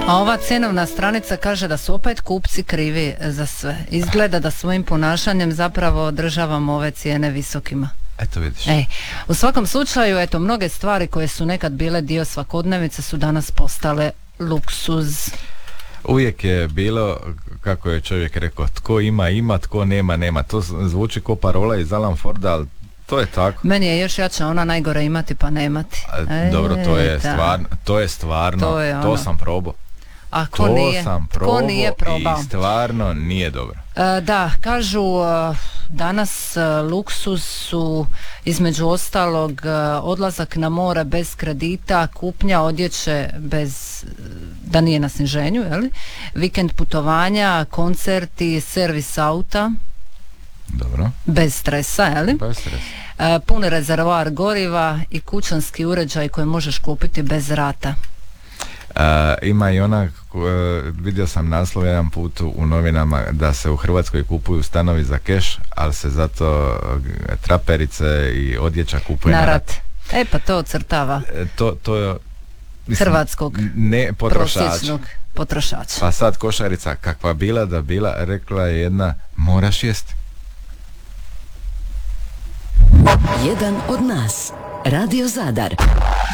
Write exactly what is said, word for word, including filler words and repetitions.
A ova cjenovna stranica kaže da su opet kupci krivi za sve. Izgleda da svojim ponašanjem zapravo održavamo ove cijene visokima. Eto vidiš. E, u svakom slučaju, eto, mnoge stvari koje su nekad bile dio svakodnevice su danas postale luksuz. Uvijek je bilo, kako je čovjek rekao, tko ima, ima, tko nema, nema. To zvuči ko parola iz Alan Forda, ali to je tako. Meni je još jača ona najgore imati pa nemati. E, Dobro, to je stvarno, to je stvarno, to, je to sam probao. A ko to nije, sam probao nije probao? I stvarno nije dobro. E, da, kažu uh, danas uh, luksuz su između ostalog uh, odlazak na more bez kredita, kupnja odjeće bez, da nije na sniženju, jeli? Vikend putovanja, koncerti, servis auta. Dobro. Bez stresa, jeli? Bez stresa. E, pun rezervoar goriva i kućanski uređaj koji možeš kupiti bez rata. Uh, ima i ona, uh, vidio sam naslov jedan put u novinama da se u Hrvatskoj kupuju stanovi za keš, ali se zato uh, traperice i odjeća kupuje na rat. E pa to ocrtava e, to, to je, mislim, hrvatskog ne potrošača. potrošača. Pa sad košarica kakva bila da bila, rekla je jedna, moraš jesti. Jedan od nas, Radio Zadar.